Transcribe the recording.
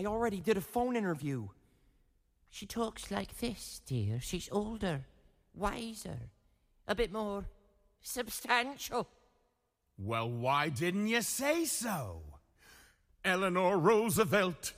already did a phone interview. She talks like this, dear. She's older, wiser, a bit more substantial. Well, why didn't you say so? Eleanor Roosevelt,